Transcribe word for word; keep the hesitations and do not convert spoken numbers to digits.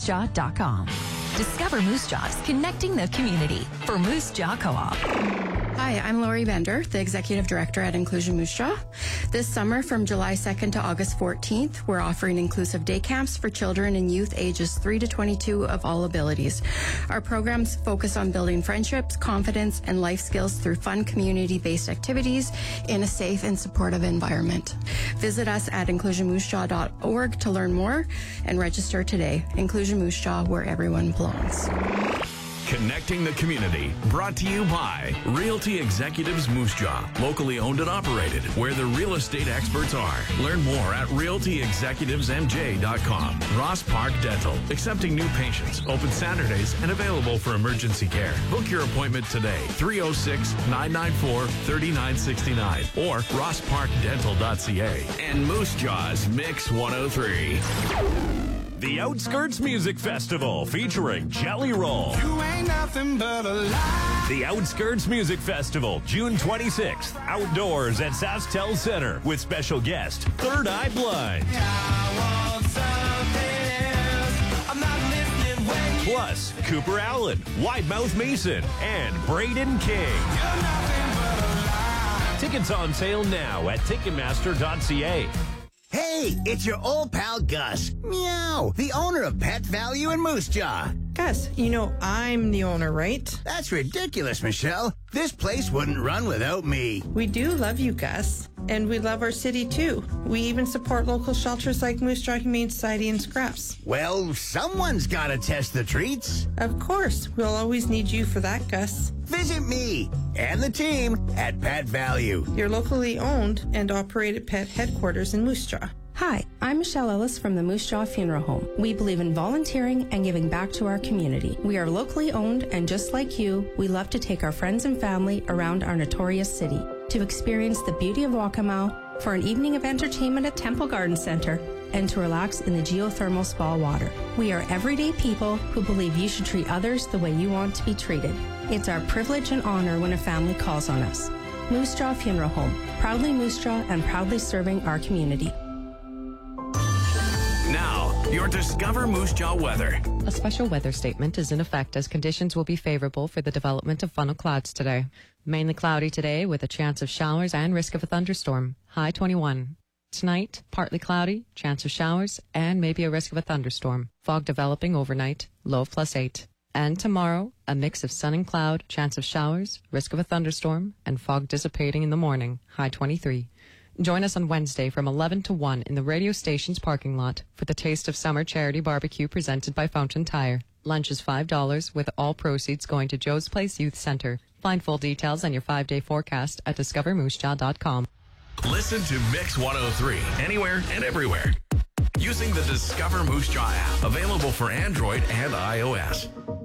jaw dot com. Discover Moose Jaws, connecting the community for Moose Jaw Co-op. Hi, I'm Lori Bender, the Executive Director at Inclusion Moose Jaw. This summer, from July second to August fourteenth, we're offering inclusive day camps for children and youth ages three to twenty-two of all abilities. Our programs focus on building friendships, confidence, and life skills through fun community-based activities in a safe and supportive environment. Visit us at inclusion moose jaw dot org to learn more and register today. Inclusion Moose Jaw, where everyone belongs. Connecting the community, brought to you by Realty Executives Moose Jaw, locally owned and operated, where the real estate experts are. Learn more at realty executives m j dot com. Ross Park Dental, accepting new patients, open Saturdays and available for emergency care. Book your appointment today, three oh six, nine nine four, three nine six nine or ross park dental dot c a. And Moose Jaw's Mix one oh three. The Outskirts Music Festival featuring Jelly Roll. You ain't nothing but a lie. The Outskirts Music Festival, June twenty-sixth, outdoors at SaskTel Center with special guest Third Eye Blind. I want something else. I'm not listening when you... Plus, Cooper Allen, Widemouth Mason, and Braden King. You're nothing but a lie. Tickets on sale now at ticketmaster dot c a. Hey, it's your old pal Gus. Meow, the owner of Pet Value in Moose Jaw. Gus, you know I'm the owner, right? That's ridiculous, Michelle. This place wouldn't run without me. We do love you, Gus. And we love our city, too. We even support local shelters like Moose Jaw Humane Society and Scraps. Well, someone's got to test the treats. Of course. We'll always need you for that, Gus. Visit me and the team at Pet Value. Your locally owned and operated pet headquarters in Moose Jaw. Hi, I'm Michelle Ellis from the Moose Jaw Funeral Home. We believe in volunteering and giving back to our community. We are locally owned, and just like you, we love to take our friends and family around our notorious city to experience the beauty of Waccamaw, for an evening of entertainment at Temple Garden Center, and to relax in the geothermal spa water. We are everyday people who believe you should treat others the way you want to be treated. It's our privilege and honor when a family calls on us. Moose Jaw Funeral Home, proudly Moose Jaw and proudly serving our community. Now, your Discover Moose Jaw weather. A special weather statement is in effect as conditions will be favorable for the development of funnel clouds today. Mainly cloudy today with a chance of showers and risk of a thunderstorm. High twenty-one. Tonight, partly cloudy, chance of showers, and maybe a risk of a thunderstorm. Fog developing overnight, low of plus eight. And tomorrow, a mix of sun and cloud, chance of showers, risk of a thunderstorm, and fog dissipating in the morning. High twenty-three. Join us on Wednesday from eleven to one in the radio station's parking lot for the Taste of Summer charity barbecue presented by Fountain Tire. Lunch is five dollars with all proceeds going to Joe's Place Youth Center. Find full details on your five-day forecast at discover moose jaw dot com. Listen to Mix one oh three anywhere and everywhere using the Discover Moose Jaw app, available for Android and iOS.